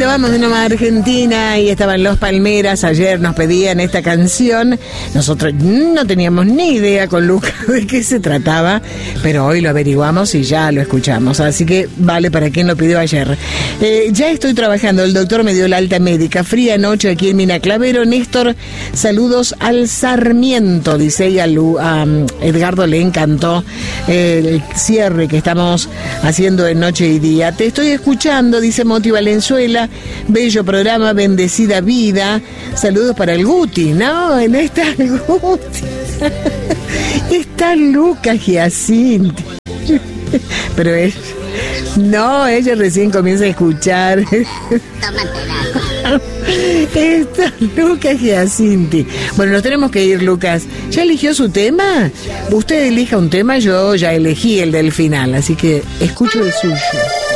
acabamos de nomás Argentina y estaban Los Palmeras. Ayer nos pedían esta canción. Nosotros no teníamos ni idea con Lucas de qué se trataba, pero hoy lo averiguamos y ya lo escuchamos. Así que vale para quien lo pidió ayer. Ya estoy trabajando. El doctor me dio la alta médica. Fría noche aquí en Minaclavero. Néstor, saludos al Sarmiento, dice, y a Edgardo le encantó el cierre que estamos haciendo en Noche y Día. Te estoy escuchando, dice Moti Valenzuela. Bello programa, bendecida vida. Saludos para el Guti, ¿no? En esta el Guti. Está Lucas Giacinti. Pero ella recién comienza a escuchar. Está Lucas Giacinti. Bueno, nos tenemos que ir, Lucas. ¿Ya eligió su tema? Usted elija un tema, yo ya elegí el del final, así que escucho el suyo.